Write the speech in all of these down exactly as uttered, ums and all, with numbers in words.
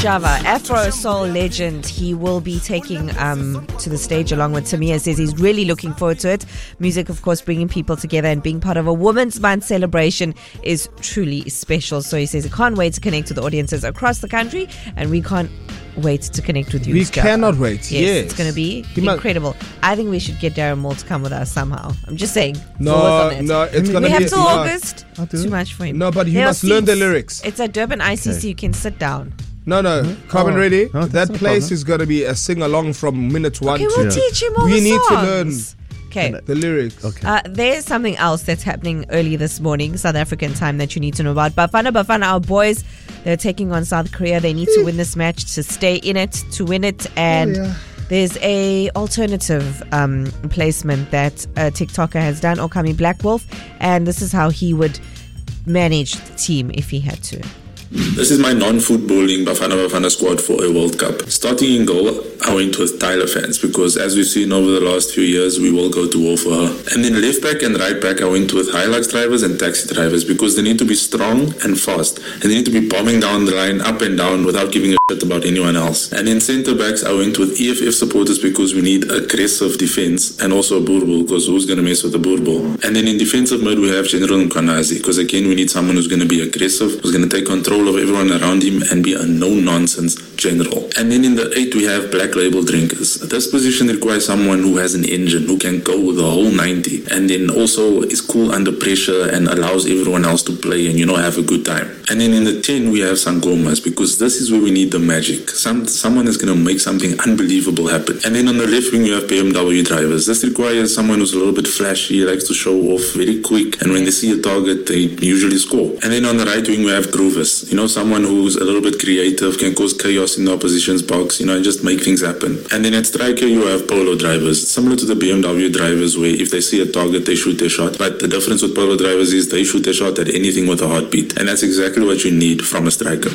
Java, Afro soul legend. He will be taking um, to the stage along with Tamia. Says he's really looking forward to it. Music, of course, bringing people together and being part of a Women's Month celebration is truly special. So he says he can't wait to connect with the audiences across the country, and we can't wait to connect with you. We Java. cannot wait. Yes, Yes. it's going to be He must- incredible. I think we should get Darren Moore to come with us somehow. I'm just saying. No, Forward on it. no, it's gonna we be have till no. August. I'll do Too it. much for him. No, but you There are must learn the seats. lyrics. It's at Durban I C C. Okay. You can sit down. No, no, Carbon Oh. Ready. No, that's that no place problem. is gonna be a sing along from minute one Okay, to we'll Yeah. teach him all We the need to songs. Okay. the lyrics. Okay. Uh, there's something else that's happening early this morning, South African time, that you need to know about. Bafana Bafana, our boys, they're taking on South Korea. They need to win this match to stay in it, to win it. And Oh, yeah. there's a alternative um, placement that a TikToker has done, Okami Black Wolf, and this is how he would manage the team if he had to. This is my non-footballing Bafana Bafana squad for a World Cup. Starting in goal, I went with Tyler Fans because as we've seen over the last few years, we will go to war for her. And then left back and right back, I went with Hilux drivers and taxi drivers because they need to be strong and fast. And they need to be bombing down the line up and down without giving a shit about anyone else. And in centre backs, I went with E F F supporters because we need aggressive defense and also a Boerbal because who's going to mess with the Boerbal? And then in defensive mode, we have General Mkanazi because again, we need someone who's going to be aggressive, who's going to take control of everyone around him and be a no-nonsense general. And then in the eight, we have Black Label drinkers. This position requires someone who has an engine, who can go the whole ninety, and then also is cool under pressure and allows everyone else to play and, you know, have a good time. And then in the ten, we have Sangomas because this is where we need the magic. Some Someone is going to make something unbelievable happen. And then on the left wing, we have B M W drivers. This requires someone who's a little bit flashy, likes to show off very quick, and when they see a target, they usually score. And then on the right wing, we have groovers. You know, someone who's a little bit creative, can cause chaos in the opposition's box, you know, and just make things happen. And then at striker, you have polo drivers, similar to the B M W drivers, where if they see a target, they shoot their shot. But the difference with polo drivers is they shoot their shot at anything with a heartbeat. And that's exactly what you need from a striker.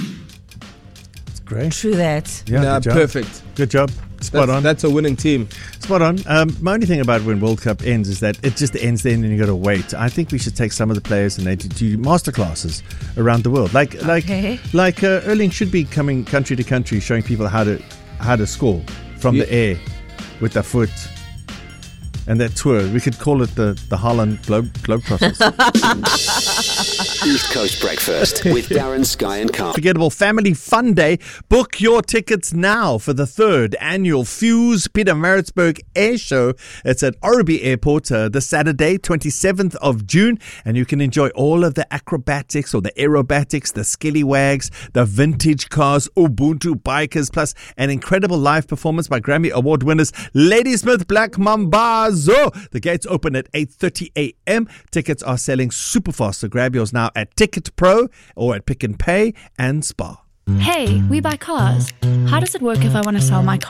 Great. True that. Yeah, Nah, good job. perfect. Good job. Spot That's, on. that's a winning team. Spot on. Um, my only thing about when World Cup ends is that it just ends then and you got to wait. I think we should take some of the players and they do, do masterclasses around the world. Like Okay. like like uh, Erling should be coming country to country showing people how to how to score from Yeah. the air with the foot and that tour. We could call it the the Haaland Globe Globetrotters. East Coast Breakfast with Darren, Sky and Carl. Unforgettable Family Fun Day. Book your tickets now for the third annual Fuse Pietermaritzburg Air Show. It's at Oroby Airport uh, this Saturday, twenty-seventh of June, and you can enjoy all of the acrobatics or the aerobatics, the skillywags, the vintage cars, Ubuntu bikers, plus an incredible live performance by Grammy Award winners Ladysmith Black Mambazo. The gates open at eight thirty a.m. Tickets are selling super fast, so grab yours now at Ticket Pro or at Pick and Pay and Spar. Hey, we buy cars. How does it work if I want to sell my car?